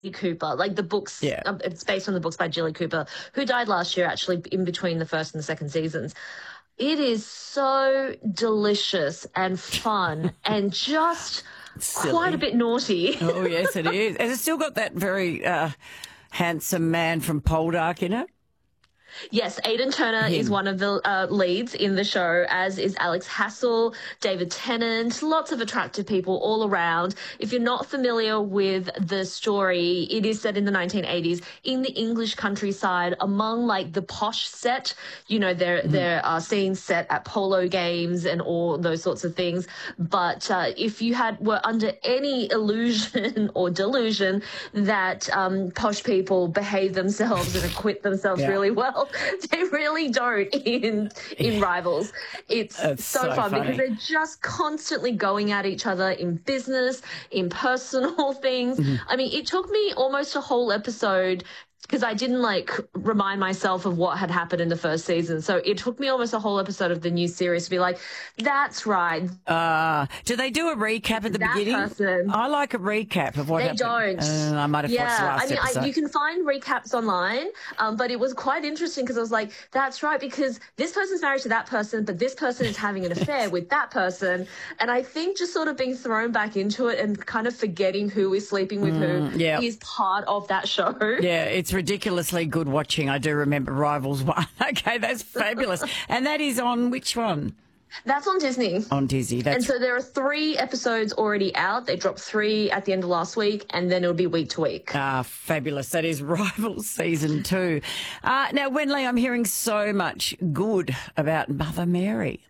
Cooper, like the books, Yeah. it's based on the books by Jilly Cooper, who died last year, actually, in between the first and the second seasons. It is so delicious and fun and just quite a Silly. bit naughty. Oh, yes, it is. Has it still got that very handsome man from Poldark in it? Yes, Aidan Turner is Him. one of the leads in the show, as is Alex Hassel, David Tennant, lots of attractive people all around. If you're not familiar with the story, it is set in the 1980s in the English countryside among like the posh set. You know, there are scenes set at polo games and all those sorts of things. But if you were under any illusion or delusion that posh people behave themselves and acquit themselves Yeah. really well, they really don't in Rivals. It's That's so so fun funny. because they're just constantly going at each other in business, in personal things. I mean, it took me almost a whole episode because I didn't like remind myself of what had happened in the first season. So it took me almost a whole episode of the new series to be like, that's right. Do they do a recap at the That beginning? person. I like a recap of what They happened. don't. I might have watched the last episode. You can find recaps online, but it was quite interesting because I was like, that's right, because this person's married to that person, but this person is having an affair with that person. And I think just sort of being thrown back into it and kind of forgetting who is sleeping with who is part of that show. Yeah, it's ridiculously good watching. I do remember Rivals 1. Okay, that's fabulous. And that is on which one? That's on Disney. On Disney. And so there are 3 episodes already out. They dropped 3 at the end of last week, and then it'll be week to week. Fabulous. That is Rivals Season 2. Now, Wenley, I'm hearing so much good about Mother Mary.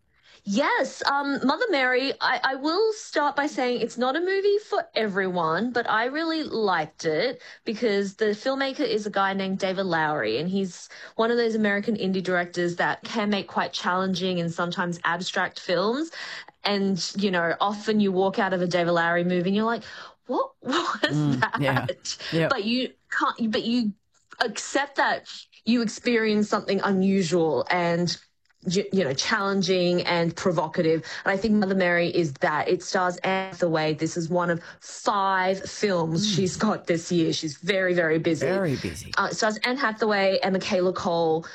Yes, Mother Mary, I will start by saying it's not a movie for everyone, but I really liked it because the filmmaker is a guy named David Lowery, and he's one of those American indie directors that can make quite challenging and sometimes abstract films. And, you know, often you walk out of a David Lowery movie and you're like, what was that? Yeah. But you can't, but you accept that you experience something unusual and challenging and provocative. And I think Mother Mary is that. It stars Anne Hathaway. This is one of 5 films she's got this year. She's very, very busy. Very busy. It stars Anne Hathaway and Michaela Cole,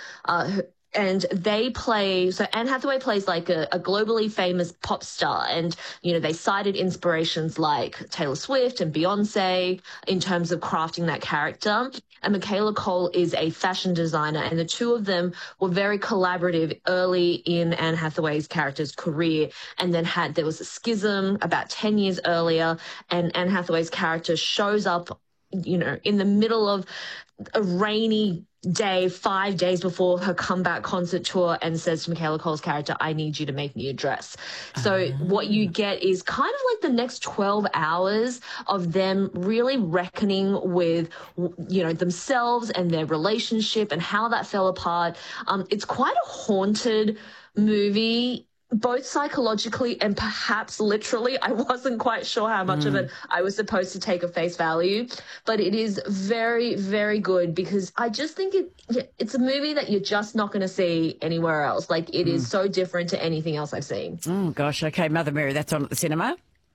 and they play, so Anne Hathaway plays like a globally famous pop star, and, you know, they cited inspirations like Taylor Swift and Beyonce in terms of crafting that character. And Michaela Cole is a fashion designer, and the two of them were very collaborative early in Anne Hathaway's character's career, and then there was a schism about 10 years earlier, and Anne Hathaway's character shows up, you know, in the middle of a rainy day, 5 days before her comeback concert tour, and says to Michaela Cole's character, I need you to make me a dress. So what you get is kind of like the next 12 hours of them really reckoning with, you know, themselves and their relationship and how that fell apart. It's quite a haunted movie, both psychologically and perhaps literally. I wasn't quite sure how much of it I was supposed to take at face value, but it is very, very good because I just think it's a movie that you're just not going to see anywhere else. Like, it is so different to anything else I've seen. Oh, gosh. Okay, Mother Mary, that's on at the cinema?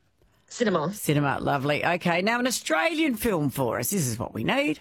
Cinema, lovely. Okay, now an Australian film for us. This is what we need.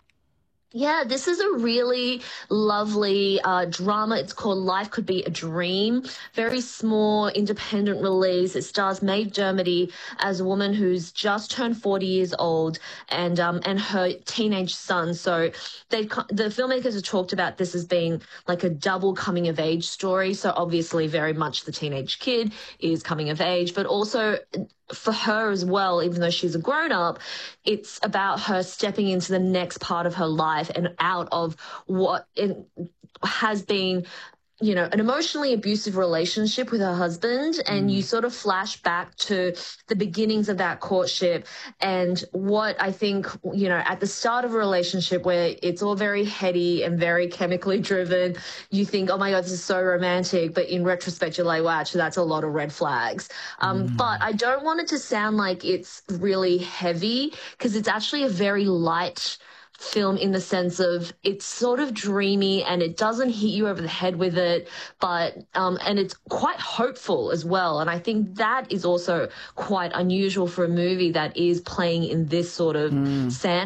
Yeah, this is a really lovely drama. It's called Life Could Be a Dream. Very small, independent release. It stars Maeve Dermody as a woman who's just turned 40 years old and her teenage son. So the filmmakers have talked about this as being like a double coming of age story. So obviously very much the teenage kid is coming of age, but also for her as well, even though she's a grown-up, it's about her stepping into the next part of her life and out of what it has been, you know, an emotionally abusive relationship with her husband. And you sort of flash back to the beginnings of that courtship and what I think, you know, at the start of a relationship where it's all very heady and very chemically driven, you think, oh my God, this is so romantic. But in retrospect, you're like, wow, actually, that's a lot of red flags. But I don't want it to sound like it's really heavy because it's actually a very light film in the sense of it's sort of dreamy and it doesn't hit you over the head with it, but and it's quite hopeful as well. And I think that is also quite unusual for a movie that is playing in this sort of sand